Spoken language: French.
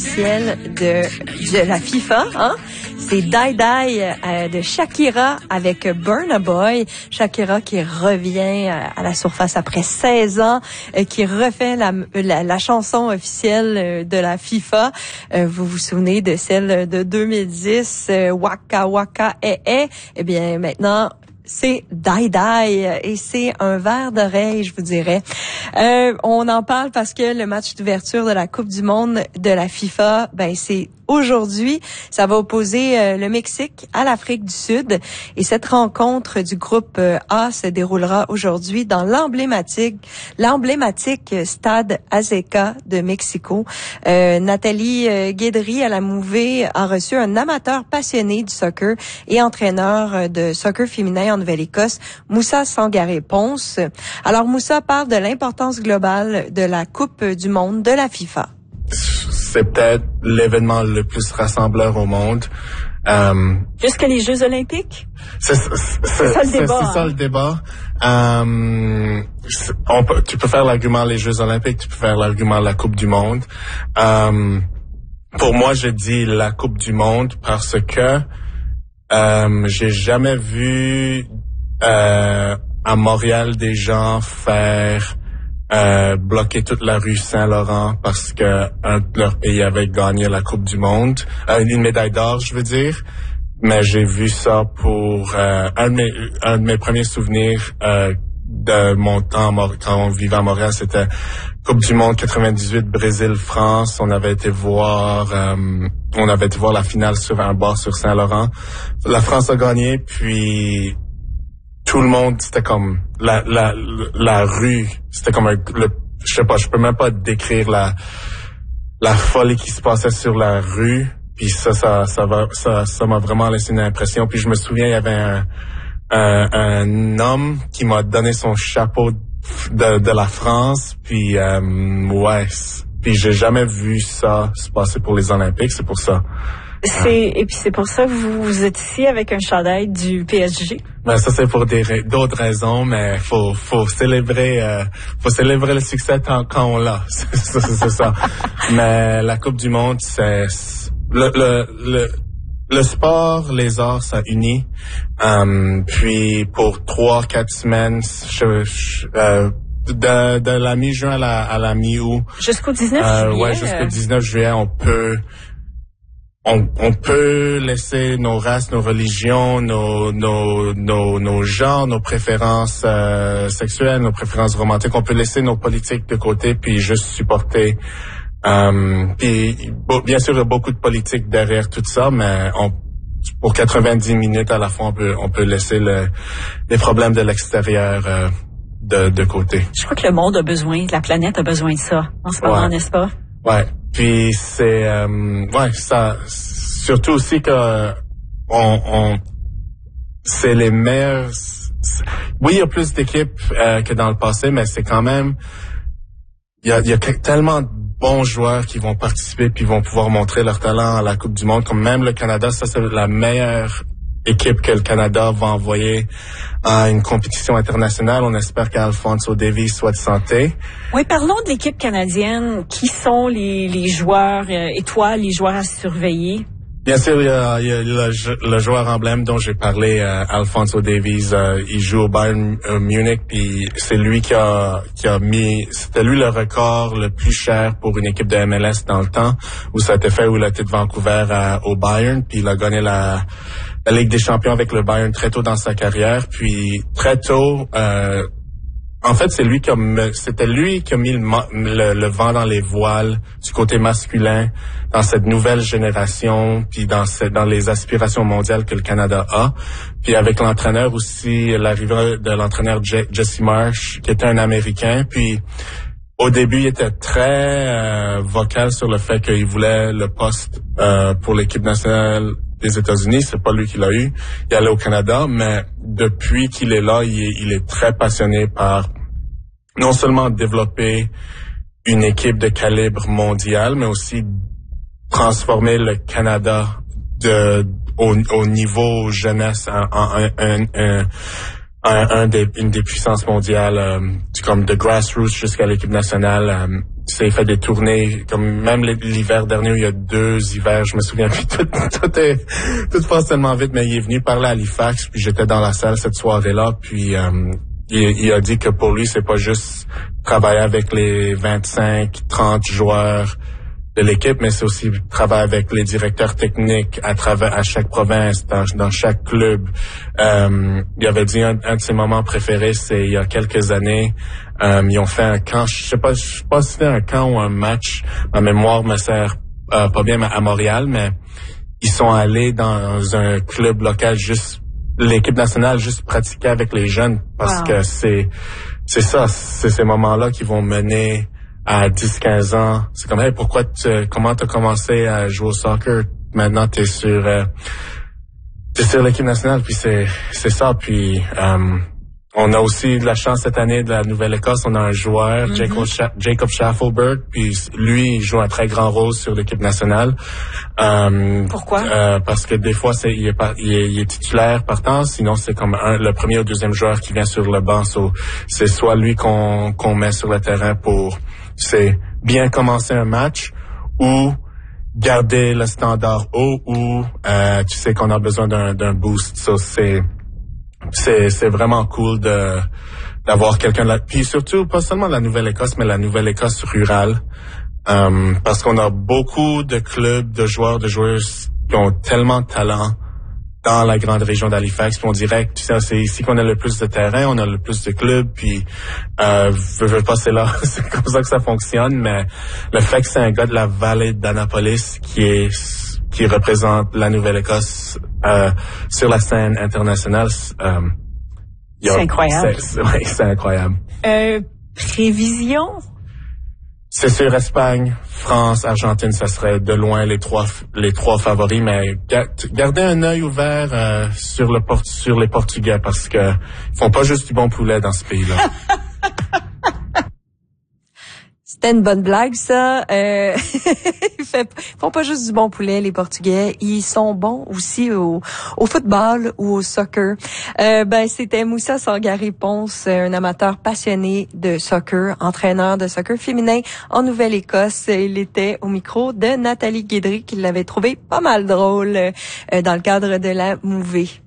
officielle de la FIFA, hein? C'est Die Die de Shakira avec Burna Boy. Shakira qui revient à la surface après 16 ans, qui refait la chanson officielle de la FIFA. Vous vous souvenez de celle de 2010, Waka Waka Eh Eh? Eh bien, maintenant, c'est Die Die et c'est un verre d'oreille, je vous dirais. On en parle parce que le match d'ouverture de la Coupe du monde de la FIFA, c'est aujourd'hui. Ça va opposer le Mexique à l'Afrique du Sud et cette rencontre du groupe A se déroulera aujourd'hui dans l'emblématique stade Azteca de Mexico. Nathalie Guédry à la Mouvée a reçu un amateur passionné du soccer et entraîneur de soccer féminin en Nouvelle-Écosse, Moussa Sangaré-Ponce. Alors Moussa parle de l'importance globale de la Coupe du monde de la FIFA. C'est peut-être l'événement le plus rassembleur au monde. Plus que les Jeux olympiques? C'est ça le débat. Tu peux faire l'argument les Jeux olympiques, tu peux faire l'argument la Coupe du monde. Pour moi, je dis la Coupe du monde parce que j'ai jamais vu à Montréal des gens faire bloquer toute la rue Saint-Laurent parce que un de leurs pays avait gagné la Coupe du monde, une médaille d'or, je veux dire. Mais j'ai vu ça pour un de mes premiers souvenirs de mon temps quand on vivait à Montréal, c'était Coupe du monde 98 Brésil-France. On avait été voir la finale sur un bar sur Saint-Laurent. La France a gagné, puis tout le monde, c'était comme la rue, c'était comme je sais pas, je peux même pas décrire la folie qui se passait sur la rue. Puis ça m'a vraiment laissé une impression. Puis je me souviens, il y avait un homme qui m'a donné son chapeau de la France. Puis puis j'ai jamais vu ça se passer pour les Olympiques. C'est pour ça. Et puis c'est pour ça que vous êtes ici avec un chandail du PSG. Ça c'est pour d'autres raisons, mais faut célébrer le succès quand on l'a. C'est ça. Mais la Coupe du monde, c'est le sport, les arts, ça unit. Puis pour 3-4 semaines, de la mi-juin à la mi-août. Jusqu'au 19 juillet. Ouais, jusqu'au 19 juillet, on peut laisser nos races, nos religions, nos genres, nos préférences sexuelles, nos préférences romantiques. On peut laisser nos politiques de côté puis juste supporter. Puis bien sûr, il y a beaucoup de politique derrière tout ça, mais pour 90 minutes à la fois, on peut laisser les problèmes de l'extérieur de côté. Je crois que le monde a besoin, la planète a besoin de ça en ce moment, n'est-ce pas? Ouais. Puis c'est ça, surtout aussi que c'est les meilleurs. Oui, il y a plus d'équipes que dans le passé, mais c'est quand même il y a tellement de bons joueurs qui vont participer puis vont pouvoir montrer leur talent à la Coupe du monde, comme même le Canada. Ça, c'est la meilleure équipe que le Canada va envoyer à une compétition internationale. On espère qu'Alphonso Davies soit de santé. Oui, parlons de l'équipe canadienne. Qui sont les joueurs étoiles, les joueurs à surveiller? Bien sûr, il y a le joueur emblème dont j'ai parlé, Alphonso Davies. Il joue au Bayern Munich, puis c'est lui qui a mis, c'était lui le record le plus cher pour une équipe de MLS dans le temps, où ça a été fait, où il a été de Vancouver au Bayern, puis il a gagné la Ligue des Champions avec le Bayern très tôt dans sa carrière, puis très tôt, en fait, c'était lui qui a mis le vent dans les voiles du côté masculin dans cette nouvelle génération, puis dans les aspirations mondiales que le Canada a. Puis avec l'entraîneur aussi, l'arrivée de l'entraîneur Jesse Marsh, qui était un Américain. Puis au début, il était très vocal sur le fait qu'il voulait le poste pour l'équipe nationale des États-Unis. C'est pas lui qui l'a eu. Il allait au Canada, mais depuis qu'il est là, il est très passionné par non seulement développer une équipe de calibre mondial, mais aussi transformer le Canada au niveau jeunesse une des puissances mondiales, comme de grassroots jusqu'à l'équipe nationale. il fait des tournées, comme même l'hiver dernier, où il y a 2 hivers, je me souviens plus, tout passe tellement vite, mais il est venu parler à Halifax, puis j'étais dans la salle cette soirée-là, puis il a dit que pour lui, c'est pas juste travailler avec les 25-30 joueurs de l'équipe, mais c'est aussi travailler avec les directeurs techniques à chaque province, dans chaque club. Il avait dit un de ses moments préférés, c'est il y a quelques années. Ils ont fait un camp, je sais pas si c'était un camp ou un match. Ma mémoire me sert pas bien à Montréal, mais ils sont allés dans un club local, juste l'équipe nationale, juste pratiquer avec les jeunes, parce que c'est ça, c'est ces moments-là qui vont mener à 10-15 ans. C'est comme, hey, comment t'as commencé à jouer au soccer? Maintenant, t'es sur l'équipe nationale, puis c'est ça. Puis, on a aussi de la chance cette année de la Nouvelle-Écosse. On a un joueur, Jacob Schaffelberg, puis lui, il joue un très grand rôle sur l'équipe nationale. Pourquoi? Parce que des fois, il est titulaire partant, sinon c'est comme le premier ou deuxième joueur qui vient sur le banc. C'est soit lui qu'on met sur le terrain pour bien commencer un match ou garder le standard haut ou tu sais qu'on a besoin d'un boost. So, c'est vraiment cool d'avoir quelqu'un là. Puis surtout, pas seulement la Nouvelle-Écosse, mais la Nouvelle-Écosse rurale. Parce qu'on a beaucoup de clubs, de joueuses qui ont tellement de talent dans la grande région d'Halifax. Puis on dirait que, tu sais, c'est ici qu'on a le plus de terrain, on a le plus de clubs, puis veux pas, c'est là, c'est comme ça que ça fonctionne, mais le fait que c'est un gars de la vallée d'Annapolis qui représente la Nouvelle-Écosse sur la scène internationale, c'est incroyable. C'est incroyable. Prévision? C'est sûr, Espagne, France, Argentine, ça serait de loin les trois favoris, mais gardez un œil ouvert sur les Portugais, parce que ils font pas juste du bon poulet dans ce pays-là. C'était une bonne blague, ça. Ils font pas juste du bon poulet, les Portugais. Ils sont bons aussi au football ou au soccer. C'était Moussa Sangaré-Ponce, un amateur passionné de soccer, entraîneur de soccer féminin en Nouvelle-Écosse. Il était au micro de Nathalie Guédry, qui l'avait trouvé pas mal drôle dans le cadre de la Mouvée.